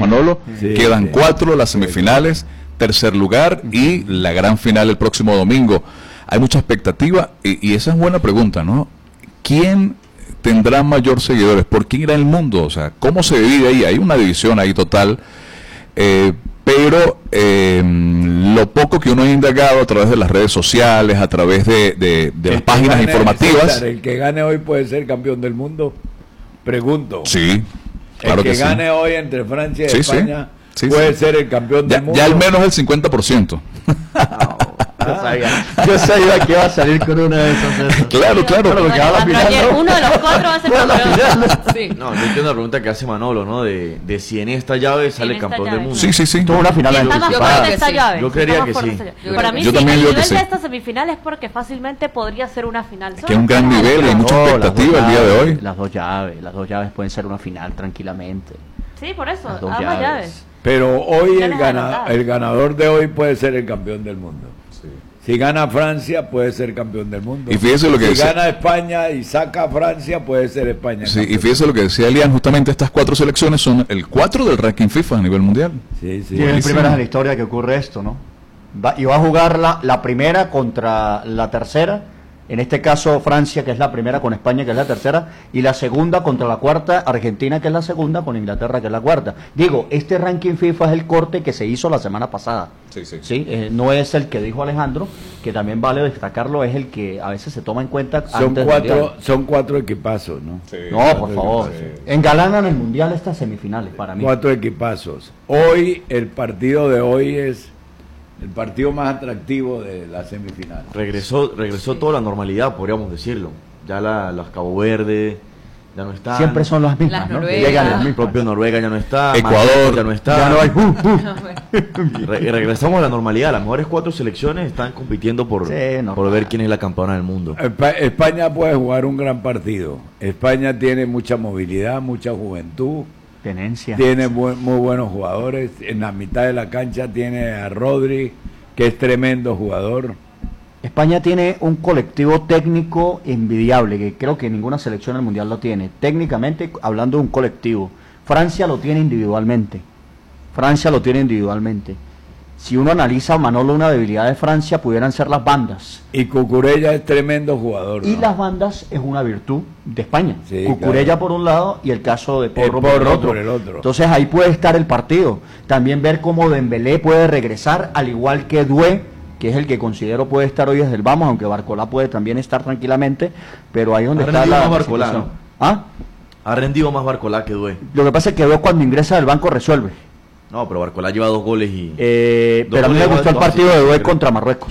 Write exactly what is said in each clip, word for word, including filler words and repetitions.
Manolo. Sí, Quedan sí. cuatro, las semifinales, tercer lugar y la gran final el próximo domingo. Hay mucha expectativa y, y esa es buena pregunta, ¿no? ¿Quién tendrá mayor seguidores? ¿Por quién irá el mundo? O sea, ¿cómo se divide ahí? Hay una división ahí total, eh, pero eh, lo poco que uno ha indagado a través de las redes sociales, a través de, de, de las páginas gane, informativas. César, el que gane hoy puede ser campeón del mundo. Pregunto. Sí, claro el que, que sí. gane hoy entre Francia y Sí, España sí. Sí, puede sí. ser el campeón Ya, del mundo. ya al menos el cincuenta por ciento. Yo sabía, yo sabía que iba a salir con una de esas. esas. Claro, claro. Pero lo que va a la final, Ayer ¿no? uno de los cuatro va a ser Bueno, la campeón. final. Sí. No, yo entiendo la pregunta que hace Manolo, ¿no? De, de si en esta llave sale En esta campeón llave. del mundo. Sí, sí, sí. Esto es una final Y está más anticipada. fuerte que esta sí. llave. Yo Está creería más que fuerte sí. esta llave. Yo Para creo mí que sí. Yo sí, también el digo que nivel sí. de esta semifinal es porque fácilmente podría ser una final. Son Que es un gran finales. nivel y hay mucha No, las expectativa dos el día de llaves, hoy. Las dos llaves, las dos llaves pueden ser una final tranquilamente. Sí, por eso, Las dos ambas llaves. llaves. Pero hoy Ya el, les gana, adelantaron. el ganador de hoy puede ser el campeón del mundo. Si gana Francia, puede ser campeón del mundo. Y fíjese lo que si decía- gana España y saca a Francia, puede ser España. Sí, y campeón. fíjese lo que decía Elian, justamente estas cuatro selecciones son el cuatro del ranking FIFA a nivel mundial. Sí, sí. Y es Buenísimo. primera en la historia que ocurre esto, ¿no? Va, y va a jugar la, la primera contra la tercera, en este caso Francia, que es la primera, con España, que es la tercera, y la segunda contra la cuarta, Argentina, que es la segunda, con Inglaterra, que es la cuarta. Digo, este ranking FIFA es el corte que se hizo la semana pasada. Sí, sí. ¿Sí? Eh, no es el que dijo Alejandro, que también vale destacarlo, es el que a veces se toma en cuenta Son antes del cuatro, Mundial. son cuatro equipazos, ¿no? No, por favor. Engalanan el Mundial estas semifinales, para mí. Cuatro equipazos. Hoy, el partido de hoy es el partido más atractivo de la semifinal. Regresó, regresó toda la normalidad, podríamos decirlo. Ya la, las Cabo Verde ya no están. Siempre son las mismas, Las ¿no? Noruega. Llegan las El mismas. propio Noruega ya no está. Ecuador Marruecos ya no está. Ya no hay. uh, uh. Y re- y regresamos a la normalidad. Las mejores cuatro selecciones están compitiendo por, Sí, normal. por ver quién es la campeona del mundo. Espa- España puede jugar un gran partido. España tiene mucha movilidad, mucha juventud, Tenencia. tiene bu- muy buenos jugadores. En la mitad de la cancha tiene a Rodri, que es tremendo jugador. España tiene un colectivo técnico envidiable, que creo que ninguna selección del Mundial lo tiene. Técnicamente, hablando de un colectivo. Francia lo tiene individualmente. Francia lo tiene individualmente. Si uno analiza, Manolo, una debilidad de Francia pudieran ser las bandas. Y Cucurella es tremendo jugador, Y ¿no? las bandas es una virtud de España. Sí, Cucurella claro. por un lado y el caso de Porro, El por, Porro el otro. por el otro. Entonces ahí puede estar el partido. También ver cómo Dembélé puede regresar, al igual que Doué, que es el que considero puede estar hoy desde el vamos, aunque Barcolá puede también estar tranquilamente, pero ahí es donde Ha está rendido la más Barcolá, situación. ¿no? ¿Ah? Ha rendido más Barcolá que Doué. Lo que pasa es que Doué cuando ingresa del banco resuelve. No, pero Barcolá lleva dos goles y... Eh, Dos pero a mí me goles, gustó el dos partido de asistencias, Doué creo. contra Marruecos.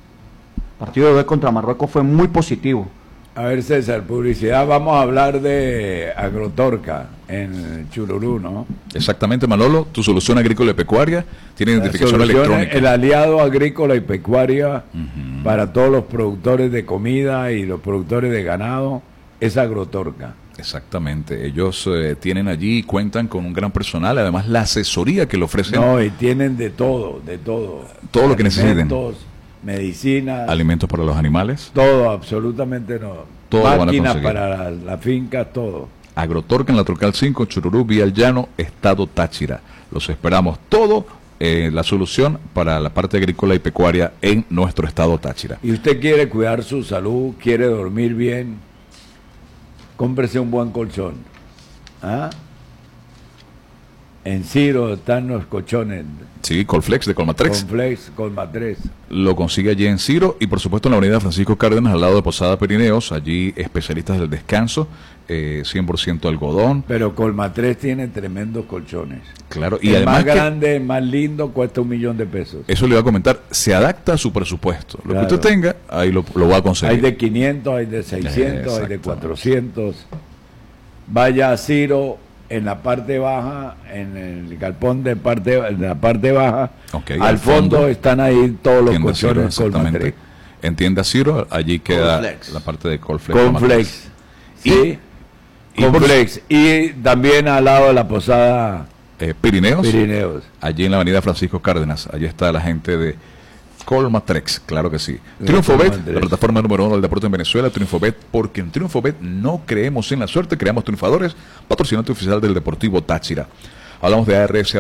El partido de Doué contra Marruecos fue muy positivo. A ver, César, publicidad. Vamos a hablar de Agrotorca en Chururú, ¿no? Exactamente, Manolo, tu solución agrícola y pecuaria tiene La identificación solución es electrónica. el aliado agrícola y pecuaria para todos los productores de comida y los productores de ganado es Agrotorca. Exactamente, ellos eh, tienen allí, cuentan con un gran personal, además la asesoría que le ofrecen, No, y tienen de todo, de todo. Todo lo que necesiten. Alimentos, medicinas, alimentos para los animales. todo, absolutamente no. Todo lo van a Máquinas conseguir. para las la fincas, todo. Agrotorca en la Trocal cinco, Chururú, Vía El Llano, Estado Táchira. Los esperamos todo, eh, la solución para la parte agrícola y pecuaria en nuestro Estado Táchira. Y usted quiere cuidar su salud, quiere dormir bien, cómprese un buen colchón. ¿Ah? En Ciro están los colchones, Sí, Colflex de Colmatrex. con Flex, con Matres. Lo consigue allí en Ciro y por supuesto en la avenida Francisco Cárdenas al lado de Posada Pirineos, allí especialistas del descanso, eh, cien por ciento algodón, Pero Colmatres tiene tremendos colchones. claro, y el además más que- grande, el más lindo, cuesta un millón de pesos. eso le iba a comentar, se adapta a su presupuesto, lo Claro. que usted tenga, ahí lo, lo va a conseguir. Hay de quinientos, hay de seiscientos, hay de Exactamente. cuatrocientos. Vaya a Ciro en la parte baja, en el galpón de parte, en la parte baja, Ok, al al fondo, fondo, están ahí todos los Tienda Ciro, colchones exactamente. Colmatres. En tienda Ciro, allí queda Colflex. la parte de Colflex. Conflex. Sí. y por- Conflex. Y también al lado de la posada Eh, Pirineos, Pirineos. allí en la avenida Francisco Cárdenas, allí está la gente de Colmatrex, claro que sí. De TriunfoBet, Colmatrex. la plataforma número uno del deporte en Venezuela, TriunfoBet, porque en TriunfoBet no creemos en la suerte, creamos triunfadores, patrocinante oficial del Deportivo Táchira. Hablamos de A R S